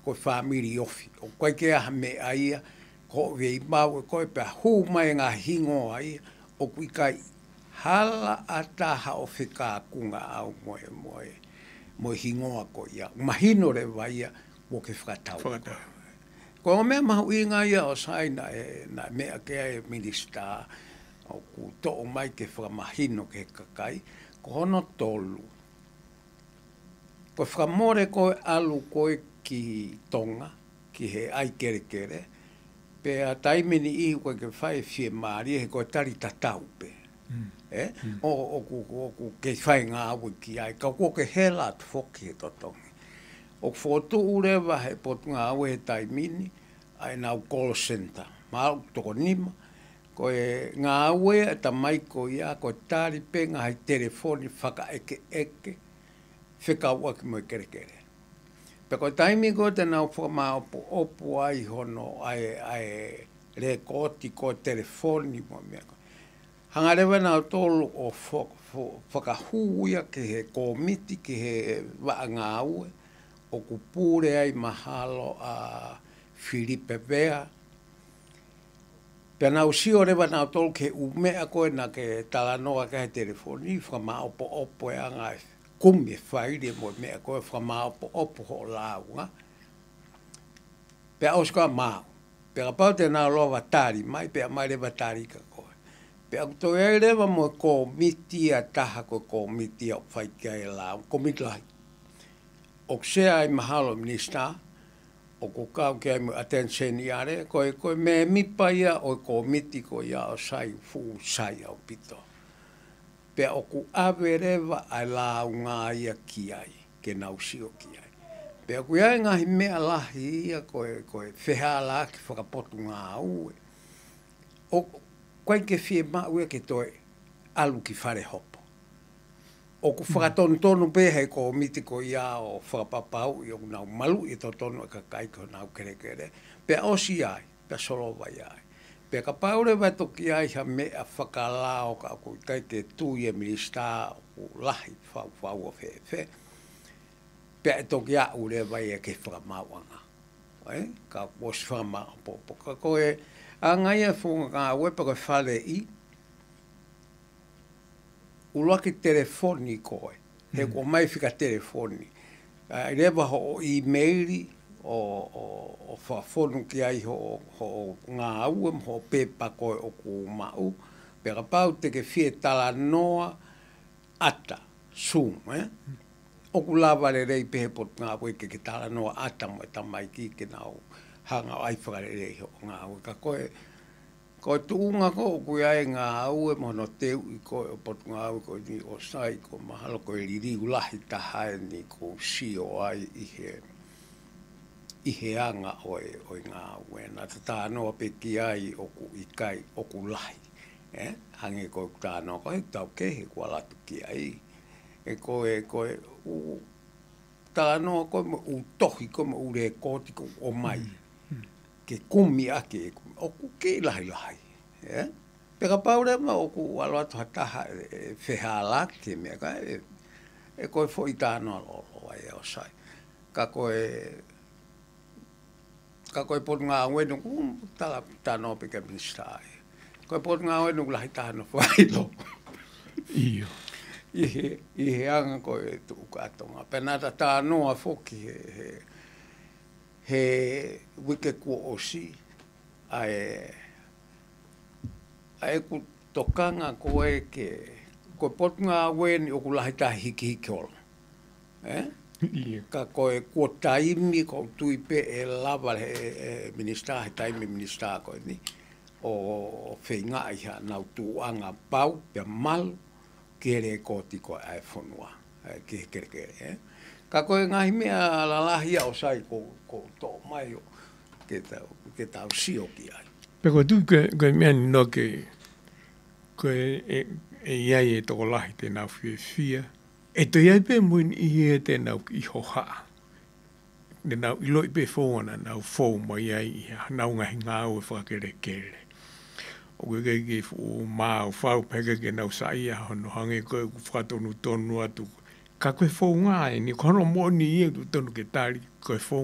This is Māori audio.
ko family ofi. O koe ke aha me aia, ko vei mau e koe pia hu mai ngā hingo ai, o kui kai hala ataha o whika kunga au moe hingoa ko ia. Mahino re waia, wo ke whakatau. Ko o mea mahu i ngā ia o sai na mea ke e minista o ku to'o mai ke whakamahino ke kakai, ko hono tolu. Ko whakamore koe alu koe ki tonga, ki he ai kere kere, pe a taimini ihu koe ke whae fie maari, he koe tari tatau pe. O ku ke whae ngā awu ki ai, ka koe ke hela atu whoki he totongi. O whotu urewa he potu ngā awu he taimini, ai nau call center, mau toko nima, koe ngā awu e ta mai ko ia, koe tari pe ngā hei telefoni whaka eke, whika ua ki moe kere kere. Pe koe taimi koe te nau whakama opu ai hono ai rekoti koe telefoni mo mea koe. Hangarewa nau tolu o whakahuia ki he komiti, ki he waa ngā ue, o kupure ai mahalo a Filipe Vea. Pe nau sio rewa nau tolu ke umea koe na ke talanoa ka he telefoni, whakama opo e angai kumi e whaire mo mea koe whakama opo ho launga. Pe auskoa mau. Pe ka pau te nau loa watari mai, pe a mai rewa tari ka koe. Pe a kuto e rewa mo komiti a taha koe komiti a whaikia e lau, komiti lai. O ksea ai mahalo minista, o ko kau ke ai mo attention i are, koe me mipa ia o komiti ko ia o sai fu sai au pito. Pe o ku awe rewa ai lau ngā ia ki ai, ke nau sio ki ai. Pe o ku iai ngahi mea lahi ia koe wheha la ki whakapotu ngā ue. O koe ke fie maue ke toi alu ki whare hopo. O ku whakatonu pe hei komiti ko ia o whakapapau i o nau malu i to tonu e kakai ko nau kere kere. Pe osi ai, pe solova ai. Pe ka paure vai toki ai ha mea whakalao ka ku kai te tui e minista o lahi whau o whewhe. Pe e toki a ure vai e ke whakamauanga. Ka wos whakamau popo. Ka koe a ngai e whunga ngā wepa koe whale i. Uloaki telefoni koe. He ko mai whika telefoni. Rewa ho e-maili o whawhonu ki ai ho ngā auem, ho pepa koe o ku mau. Pera pau te ke fie tala noa ata, Zoom, O ku laware rei pehe pot ngā ue ke tala noa ata mo e tamai ki ke nau hanga ai whakare rei ho ngā ue. Ka koe tuunga ko ku ai ngā aue mono teu i koe o pot ngā ue koe ni o sai ko mahalo koe riri ulahi tahae ni ko sio ai i he anga o ngā ue. Nā ta tānoa pe ki ai o ku ikai o ku lahi. Hange koe ku tānoa koe tau kehe kua latu ki ai. E koe tānoa koe mo utohi koe mo ure koti ko o mai. Ke kumi ake o ku ke lahi. Peka paure ma o ku aloatu hataha e whehala ke mea ka e koe fo i tānoa lolo ai o sai. Ka koe pot ngā uenu ku tānoa peka minista ai. Koe pot ngā uenu ku lahi tānoa whailo. Iyo. I he anga koe tu katonga. Penata tānoa foki he wike kua osi ai ku tokanga koe koe pot ngā ueni o ku lahi tā hiki olo. Ka koe kua taimi ko tui pe e lava he minista, he taimi minista koe ni o whenga iha nau tuanga pau pe malu kere koti koe ai whonua ki he kere kere. Ka koe ngahi mea lalahia o sai ko tō mai o ke tau sio ki ai. Peko tu koe mea ni no koe e iai e toko lahi te nau whia. E to iai pe muin i e te nau i hoha. Ne nau ilo i pe whōna nau whō mo iai i nau ngahi ngā ue whakere kere. O koe ke whō māu whau peke ke nau sa ia hono hange koe ku whakatonu tonu atu. Ka koe whō ngā e ni kono mo ni i e tu tonu ke tari koe whō